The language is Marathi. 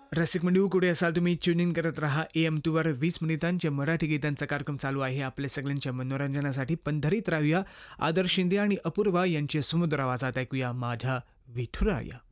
रसिक मंडळी, कुठे असाल तुम्ही ट्युनिंग करत राहा AM2 वर 20 मिनिटांच्या मराठी गीतांचा कार्यक्रम चालू आहे आपल्या सगळ्यांच्या मनोरंजनासाठी. पण धरीत राहूया आदर्श शिंदे आणि अपूर्वा यांचे समुद्र आवाजात ऐकूया माझ्या विठुराया.